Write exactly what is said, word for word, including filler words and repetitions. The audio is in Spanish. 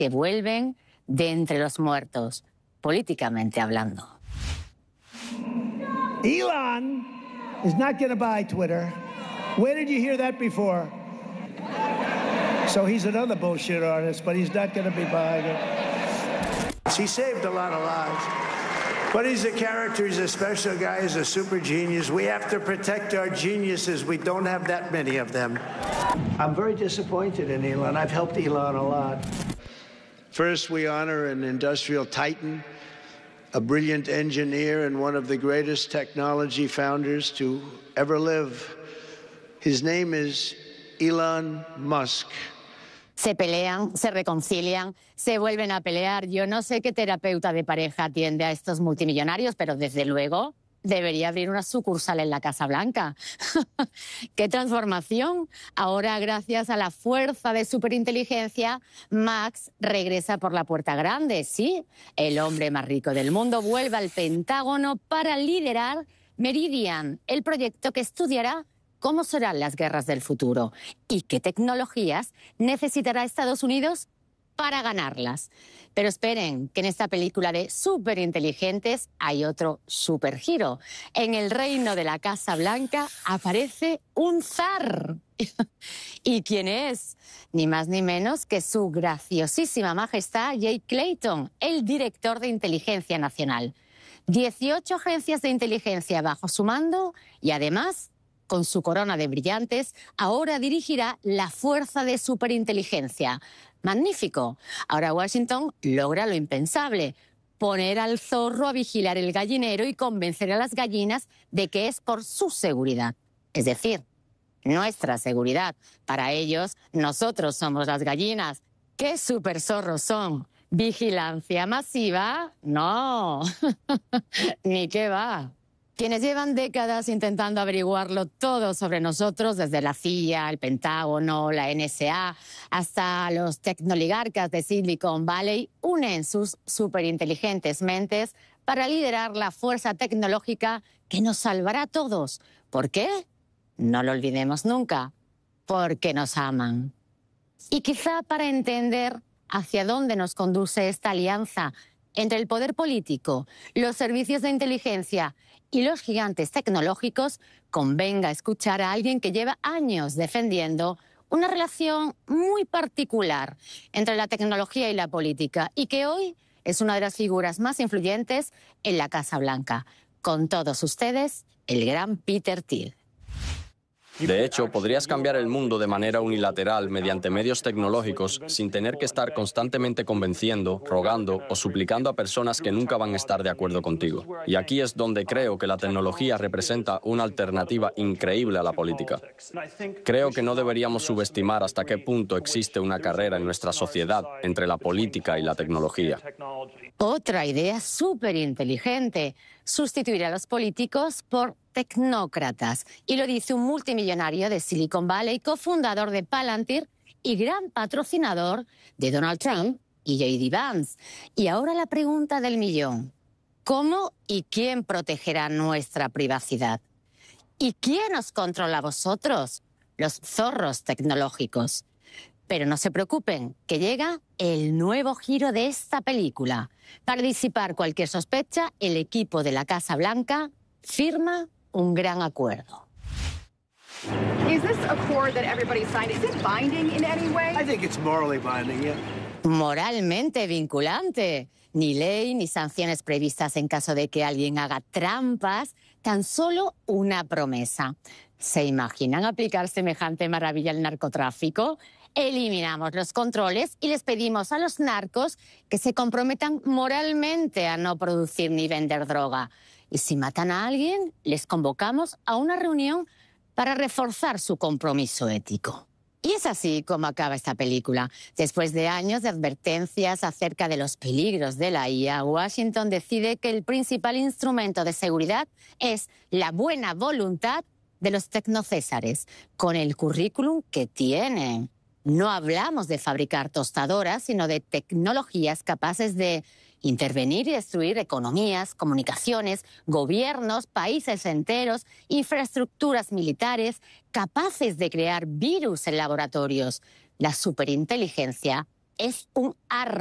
que vuelven de entre los muertos, políticamente hablando. Elon is not going to buy Twitter. Where did you hear that before? So he's another bullshit artist, but he's not going to be buying it. He saved a lot of lives. But he's a character, he's a special guy, he's a super genius. We have to protect our geniuses. We don't have that many of them. I'm very disappointed in Elon. I've helped Elon a lot. First, we honor an industrial titan, a brilliant engineer and one of the greatest technology founders to ever live. His name is Elon Musk. Se pelean, se reconcilian, se vuelven a pelear. Yo no sé qué terapeuta de pareja atiende a estos multimillonarios, pero desde luego debería abrir una sucursal en la Casa Blanca. ¡Qué transformación! Ahora, gracias a la fuerza de superinteligencia, Max regresa por la puerta grande. Sí, el hombre más rico del mundo vuelve al Pentágono para liderar Meridian, el proyecto que estudiará cómo serán las guerras del futuro y qué tecnologías necesitará Estados Unidos para ganarlas. Pero esperen, que en esta película de superinteligentes hay otro supergiro. En el reino de la Casa Blanca aparece un zar. ¿Y quién es? Ni más ni menos que su graciosísima majestad Jake Clayton, el director de Inteligencia Nacional. dieciocho agencias de inteligencia bajo su mando y además, con su corona de brillantes, ahora dirigirá la fuerza de superinteligencia. ¡Magnífico! Ahora Washington logra lo impensable, poner al zorro a vigilar el gallinero y convencer a las gallinas de que es por su seguridad. Es decir, nuestra seguridad. Para ellos, nosotros somos las gallinas. ¿Qué superzorros son? ¿Vigilancia masiva? No. Ni qué va. Quienes llevan décadas intentando averiguarlo todo sobre nosotros, desde la C I A, el Pentágono, la N S A, hasta los tecnoligarcas de Silicon Valley, unen sus superinteligentes mentes para liderar la fuerza tecnológica que nos salvará a todos. ¿Por qué? No lo olvidemos nunca. Porque nos aman. Y quizá para entender hacia dónde nos conduce esta alianza entre el poder político, los servicios de inteligencia y los gigantes tecnológicos, convenga escuchar a alguien que lleva años defendiendo una relación muy particular entre la tecnología y la política y que hoy es una de las figuras más influyentes en la Casa Blanca. Con todos ustedes, el gran Peter Thiel. De hecho, podrías cambiar el mundo de manera unilateral mediante medios tecnológicos sin tener que estar constantemente convenciendo, rogando o suplicando a personas que nunca van a estar de acuerdo contigo. Y aquí es donde creo que la tecnología representa una alternativa increíble a la política. Creo que no deberíamos subestimar hasta qué punto existe una carrera en nuestra sociedad entre la política y la tecnología. Otra idea súper inteligente: sustituir a los políticos por tecnócratas. Y lo dice un multimillonario de Silicon Valley, cofundador de Palantir y gran patrocinador de Donald Trump y J D Vance. Y ahora la pregunta del millón: ¿cómo y quién protegerá nuestra privacidad? ¿Y quién os controla a vosotros? Los zorros tecnológicos. Pero no se preocupen, que llega el nuevo giro de esta película. Para disipar cualquier sospecha, el equipo de la Casa Blanca firma un gran acuerdo. Is this accord that everybody signed, is it binding in any way? I think it's morally binding, yeah. Moralmente vinculante. Ni ley ni sanciones previstas en caso de que alguien haga trampas, tan solo una promesa. ¿Se imaginan aplicar semejante maravilla al narcotráfico? Eliminamos los controles y les pedimos a los narcos que se comprometan moralmente a no producir ni vender droga. Y si matan a alguien, les convocamos a una reunión para reforzar su compromiso ético. Y es así como acaba esta película. Después de años de advertencias acerca de los peligros de la I A, Washington decide que el principal instrumento de seguridad es la buena voluntad de los tecnocésares, con el currículum que tienen. No hablamos de fabricar tostadoras, sino de tecnologías capaces de intervenir y destruir economías, comunicaciones, gobiernos, países enteros, infraestructuras militares, capaces de crear virus en laboratorios. La superinteligencia es un arma.